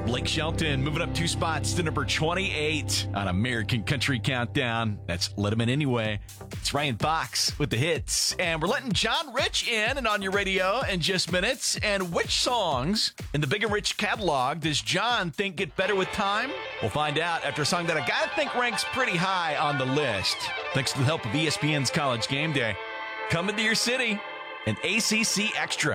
Blake Shelton moving up 2 spots to number 28 on American Country Countdown. That's Let 'Em In Anyway. It's Ryan Fox with the hits. And we're letting John Rich in and on your radio in just minutes. And which songs in the Big and Rich catalog does John think get better with time? We'll find out after a song that I gotta think ranks pretty high on the list. Thanks to the help of ESPN's College Game Day. Coming to your city, an ACC Extra.